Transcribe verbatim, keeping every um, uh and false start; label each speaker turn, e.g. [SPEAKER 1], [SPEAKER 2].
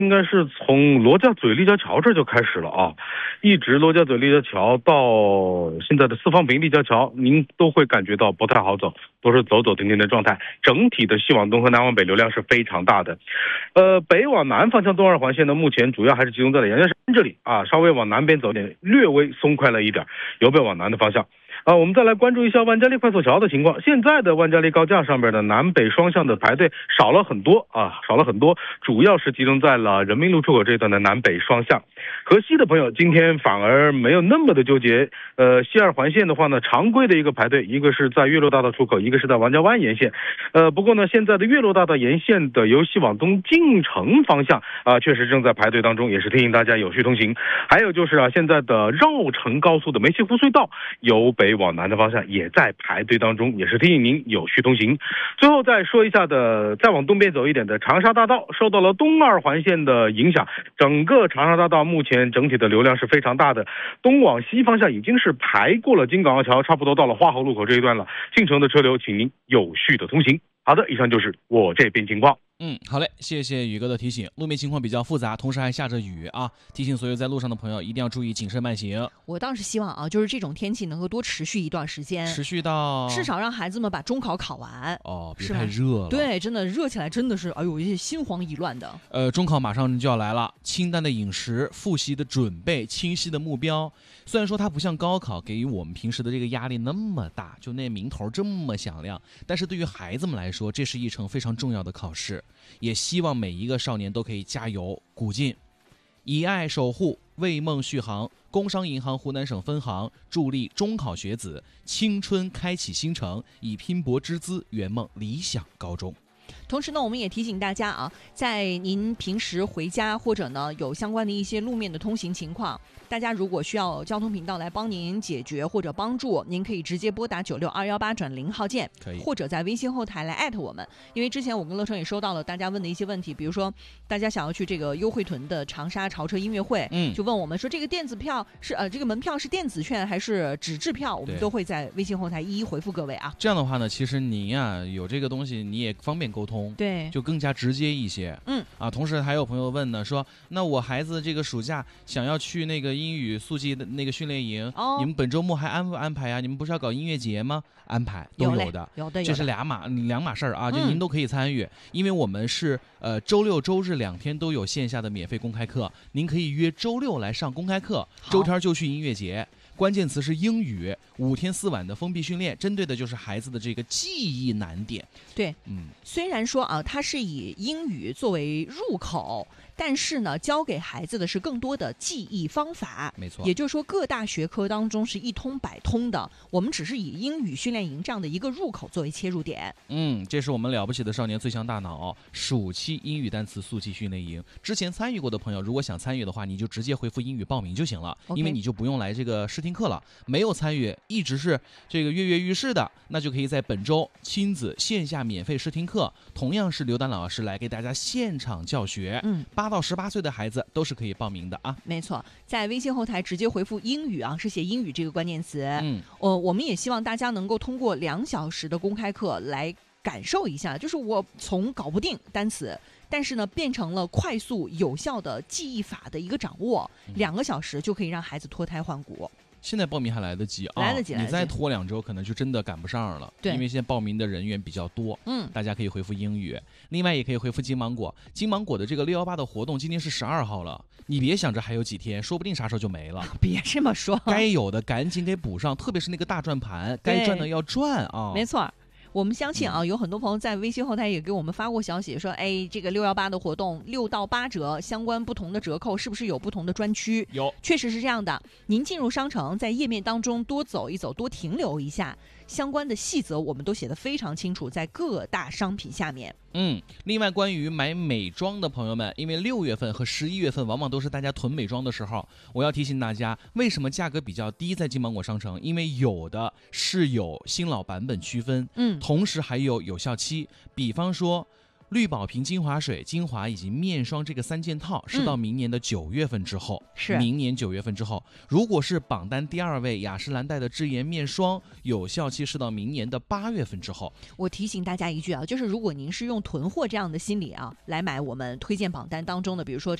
[SPEAKER 1] 应该是从罗家嘴立交桥这就开始了啊，一直罗家嘴立交桥到现在的四方坪立交桥，您都会感觉到不太好走，都是走走停停的状态。整体的西往东和南往北流量是非常大的。呃，北往南方向东二环线呢，目前主要还是集中在了阳江山这里啊，稍微往南边走点，略微松快了一点，由北往南的方向。啊，我们再来关注一下万家丽快速桥的情况。现在的万家丽高架上边的南北双向的排队少了很多啊，少了很多，主要是集中在了人民路出口这一段的南北双向。河西的朋友今天反而没有那么的纠结。呃，西二环线的话呢，常规的一个排队，一个是在岳麓大道出口，一个是在王家湾沿线。呃，不过呢，现在的岳麓大道沿线的由西往东进城方向啊、呃，确实正在排队当中，也是提醒大家有序通行。还有就是啊，现在的绕城高速的梅溪湖隧道由北往南的方向也在排队当中，也是提醒您有序通行。最后再说一下的，再往东边走一点的长沙大道受到了东二环线的影响，整个长沙大道目前整体的流量是非常大的，东往西方向已经是排过了京港澳桥，差不多到了花河路口这一段了，进城的车流请您有序的通行。好的，以上就是我这边情况。
[SPEAKER 2] 嗯，好嘞，谢谢宇哥的提醒。路面情况比较复杂，同时还下着雨啊，提醒所有在路上的朋友一定要注意谨慎慢行。
[SPEAKER 3] 我倒是希望啊，就是这种天气能够多持续一段时间，
[SPEAKER 2] 持续到
[SPEAKER 3] 至少让孩子们把中考考完。
[SPEAKER 2] 哦，别太热了。
[SPEAKER 3] 对，真的热起来真的是，哎呦，一些心慌意乱的。
[SPEAKER 2] 呃，中考马上就要来了，清淡的饮食、复习的准备、清晰的目标。虽然说它不像高考给予我们平时的这个压力那么大，就那名头这么响亮，但是对于孩子们来说，这是一场非常重要的考试。也希望每一个少年都可以加油鼓劲，以爱守护，为梦续航。工商银行湖南省分行助力中考学子青春开启新程，以拼搏之姿圆梦理想高中。
[SPEAKER 3] 同时呢，我们也提醒大家啊，在您平时回家或者呢有相关的一些路面的通行情况，大家如果需要交通频道来帮您解决或者帮助，您可以直接拨打九六二幺八转零号键，
[SPEAKER 2] 可以，
[SPEAKER 3] 或者在微信后台来艾特我们。因为之前我跟乐成也收到了大家问的一些问题，比如说大家想要去这个优惠屯的长沙潮车音乐会，
[SPEAKER 2] 嗯，
[SPEAKER 3] 就问我们说这个电子票是呃这个门票是电子券还是纸质票，我们都会在微信后台一一回复各位啊。
[SPEAKER 2] 这样的话呢，其实您啊有这个东西，你也方便沟通，
[SPEAKER 3] 对，
[SPEAKER 2] 就更加直接一些。
[SPEAKER 3] 嗯
[SPEAKER 2] 啊，同时还有朋友问呢，说那我孩子这个暑假想要去那个英语速记的那个训练营，
[SPEAKER 3] 哦，
[SPEAKER 2] 你们本周末还安不安排啊？你们不是要搞音乐节吗？安排都有的，
[SPEAKER 3] 有的，有的，
[SPEAKER 2] 这是俩码两码事儿啊，
[SPEAKER 3] 嗯、
[SPEAKER 2] 就您都可以参与，因为我们是呃周六周日两天都有线下的免费公开课，您可以约周六来上公开课，周天就去音乐节。关键词是英语，五天四晚的封闭训练，针对的就是孩子的这个记忆难点。
[SPEAKER 3] 对，
[SPEAKER 2] 嗯，
[SPEAKER 3] 虽然说啊，它是以英语作为入口，但是呢，教给孩子的是更多的记忆方法。
[SPEAKER 2] 没错，
[SPEAKER 3] 也就是说，各大学科当中是一通百通的，我们只是以英语训练营这样的一个入口作为切入点。
[SPEAKER 2] 嗯，这是我们了不起的少年最强大脑暑期英语单词速记训练营。之前参与过的朋友，如果想参与的话，你就直接回复英语报名就行了，
[SPEAKER 3] okay.
[SPEAKER 2] 因为你就不用来这个试听课了。没有参与，一直是这个跃跃欲试的，那就可以在本周亲子线下免费试听课，同样是刘丹老师来给大家现场教学。
[SPEAKER 3] 嗯，
[SPEAKER 2] 八到十八岁的孩子都是可以报名的啊。
[SPEAKER 3] 没错，在微信后台直接回复英语啊，是写英语这个关键词。
[SPEAKER 2] 嗯，
[SPEAKER 3] 呃，我们也希望大家能够通过两小时的公开课来感受一下，就是我从搞不定单词，但是呢，变成了快速有效的记忆法的一个掌握，
[SPEAKER 2] 嗯、
[SPEAKER 3] 两个小时就可以让孩子脱胎换骨。
[SPEAKER 2] 现在报名还来得及啊，
[SPEAKER 3] 来得及，
[SPEAKER 2] 你再拖两周可能就真的赶不上了。
[SPEAKER 3] 对，
[SPEAKER 2] 因为现在报名的人员比较多，
[SPEAKER 3] 嗯，
[SPEAKER 2] 大家可以回复英语，另外也可以回复金芒果。金芒果的这个六一八的活动今天是十二号了，你别想着还有几天，说不定啥时候就没了。
[SPEAKER 3] 别这么说，
[SPEAKER 2] 该有的赶紧给补上，特别是那个大转盘，该赚的要赚啊。
[SPEAKER 3] 没错。我们相信啊，有很多朋友在微信后台也给我们发过消息，说，哎，这个六幺八的活动六到八折，相关不同的折扣是不是有不同的专区？
[SPEAKER 2] 有，
[SPEAKER 3] 确实是这样的。您进入商城，在页面当中多走一走，多停留一下，相关的细则我们都写得非常清楚，在各大商品下面。
[SPEAKER 2] 嗯，另外关于买美妆的朋友们，因为六月份和十一月份往往都是大家囤美妆的时候，我要提醒大家，为什么价格比较低在金芒果商城？因为有的是有新老版本区分，
[SPEAKER 3] 嗯，
[SPEAKER 2] 同时还有有效期，比方说绿宝瓶精华水、精华以及面霜这个三件套是到明年的九月份之后，
[SPEAKER 3] 是
[SPEAKER 2] 明年九月份之后。如果是榜单第二位雅诗兰黛的智颜面霜，有效期是到明年的八月份之后。
[SPEAKER 3] 我提醒大家一句啊，就是如果您是用囤货这样的心理啊来买我们推荐榜单当中的，比如说